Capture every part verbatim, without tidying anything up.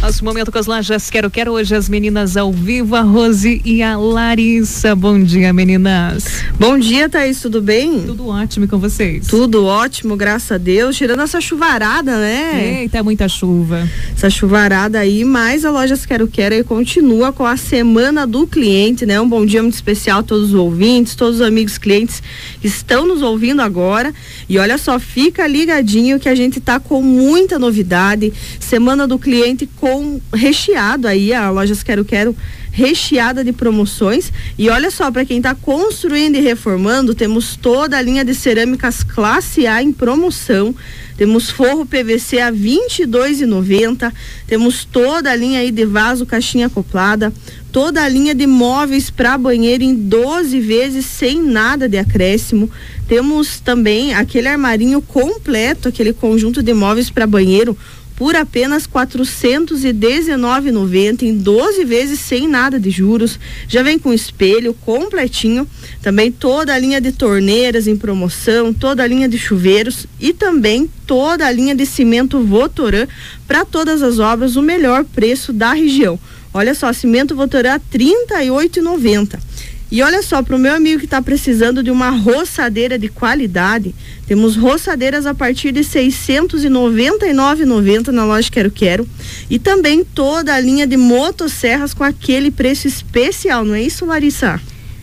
Nosso momento com as lojas Quero Quero, hoje as meninas ao vivo, a Rose e a Larissa. Bom dia, meninas. Bom dia, Thaís, tudo bem? Tudo ótimo, e com vocês? Tudo ótimo, graças a Deus, tirando essa chuvarada, né? Eita, muita chuva. Essa chuvarada aí, mas a Lojas Quero Quero aí continua com a Semana do Cliente, né? Um bom dia muito especial a todos os ouvintes, todos os amigos clientes que estão nos ouvindo agora. E olha só, fica ligadinho que a gente tá com muita novidade. Semana do Cliente com recheado aí, a Lojas Quero Quero recheada de promoções. E olha só, para quem está construindo e reformando, temos toda a linha de cerâmicas classe A em promoção. Temos forro P V C a vinte e dois reais e noventa centavos. Temos toda a linha aí de vaso, caixinha acoplada. Toda a linha de móveis para banheiro em doze vezes sem nada de acréscimo. Temos também aquele armarinho completo, aquele conjunto de móveis para banheiro por apenas quatrocentos e dezenove reais e noventa centavos, em doze vezes sem nada de juros. Já vem com espelho completinho, também toda a linha de torneiras em promoção, toda a linha de chuveiros e também toda a linha de cimento Votoran para todas as obras, o melhor preço da região. Olha só, cimento Votoran trinta e oito reais e noventa centavos. E olha só, para o meu amigo que está precisando de uma roçadeira de qualidade, temos roçadeiras a partir de seiscentos e noventa e nove reais e noventa centavos na Loja Quero Quero. E também toda a linha de motosserras com aquele preço especial, não é isso, Larissa?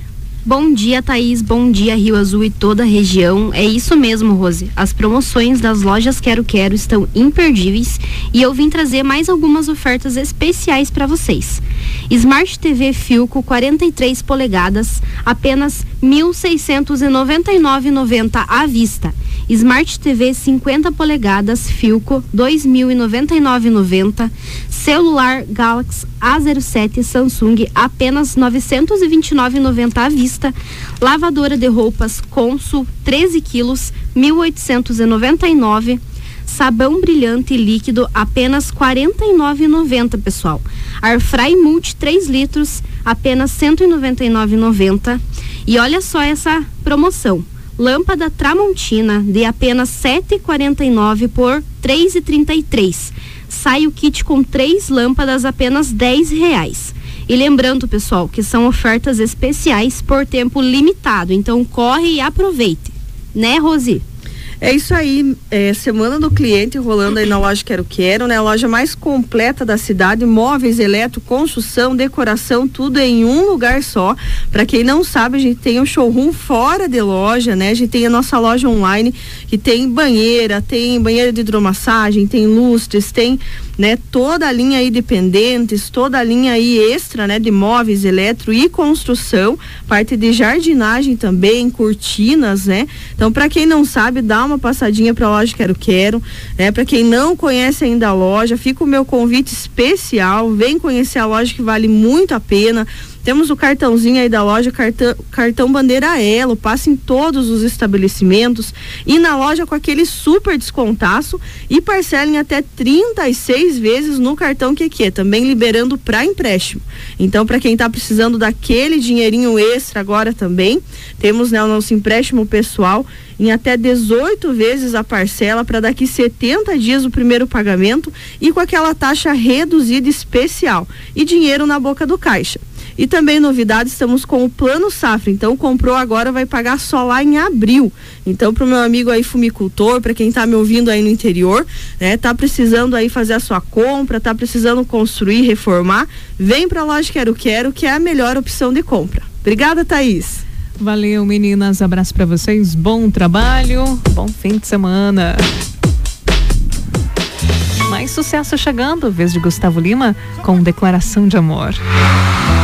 Bom dia, Thaís, bom dia, Rio Azul e toda a região. É isso mesmo, Rose. As promoções das Lojas Quero Quero estão imperdíveis e eu vim trazer mais algumas ofertas especiais para vocês. Smart T V Philco quarenta e três polegadas, apenas mil seiscentos e noventa e nove reais e noventa centavos à vista. Smart T V cinquenta polegadas Philco dois mil e noventa e nove reais e noventa centavos. Celular Galaxy A zero sete Samsung apenas novecentos e vinte e nove reais e noventa centavos à vista. Lavadora de roupas Consul treze quilos, mil oitocentos e noventa e nove reais. Sabão brilhante líquido apenas quarenta e nove reais e noventa centavos, pessoal. Airfry Multi três litros apenas cento e noventa e nove reais e noventa centavos. E olha só essa promoção. Lâmpada Tramontina de apenas sete reais e quarenta e nove centavos por três reais e trinta e três centavos. Sai o kit com três lâmpadas apenas dez reais. E lembrando, pessoal, que são ofertas especiais por tempo limitado. Então corre e aproveite. Né, Rosi? É isso aí, é, Semana do Cliente rolando aí na Loja Quero Quero, né? A loja mais completa da cidade, móveis, eletro, construção, decoração, tudo em um lugar só. Para quem não sabe, a gente tem um showroom fora de loja, né? A gente tem a nossa loja online, que tem banheira, tem banheira de hidromassagem, tem lustres, tem, né, toda a linha aí de pendentes, toda a linha aí extra, né, de móveis, eletro e construção, parte de jardinagem também, cortinas, né? Então, para quem não sabe, dá uma passadinha para a Loja Quero Quero, né? Para quem não conhece ainda a loja, fica o meu convite especial, vem conhecer a loja que vale muito a pena. Temos o cartãozinho aí da loja, cartão, cartão Bandeira Elo, passa em todos os estabelecimentos e na loja com aquele super descontaço e parcela em até trinta e seis vezes no cartão Q Q, também liberando para empréstimo. Então, para quem está precisando daquele dinheirinho extra agora também, temos, né, o nosso empréstimo pessoal em até dezoito vezes a parcela para daqui setenta dias o primeiro pagamento e com aquela taxa reduzida especial e dinheiro na boca do caixa. E também novidade, estamos com o Plano Safra, então comprou agora vai pagar só lá em abril. Então, pro meu amigo aí fumicultor, para quem tá me ouvindo aí no interior, né, tá precisando aí fazer a sua compra, tá precisando construir, reformar, vem pra Loja Quero Quero, que é a melhor opção de compra. Obrigada, Thaís. Valeu, meninas, abraço para vocês, bom trabalho, bom fim de semana. Mais sucesso chegando, vez de Gustavo Lima com Declaração de Amor.